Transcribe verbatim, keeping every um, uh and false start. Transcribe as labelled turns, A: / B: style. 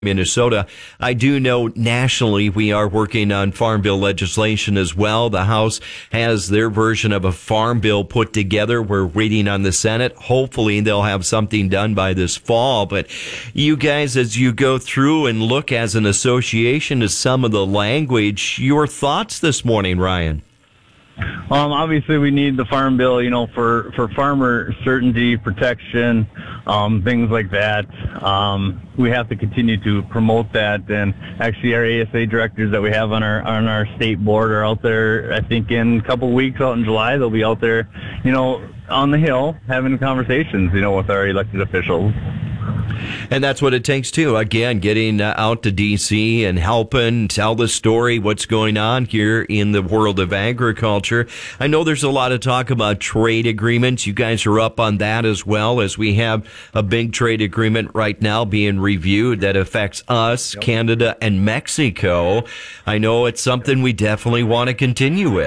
A: Minnesota. I do know nationally we are working on farm bill legislation as well. The House has their version of a farm bill put together. We're waiting on the Senate. Hopefully they'll have something done by this fall. But you guys, as you go through and look as an association at some of the language, your thoughts this morning, Ryan?
B: Um, obviously, we need the farm bill, you know, for, for farmer certainty, protection, um, things like that. Um, we have to continue to promote that. And actually, our A S A directors that we have on our on our state board are out there. I think in a couple of weeks, out in July, they'll be out there, you know, on the Hill having conversations, you know, with our elected officials.
A: And that's what it takes, too. Again, getting uh, out to D C and helping tell the story, what's going on here in the world of agriculture. I know there's a lot of talk about trade agreements. You guys are up on that as well, as we have a big trade agreement right now being reviewed that affects us, yep. Canada, and Mexico. I know it's something we definitely want to continue with.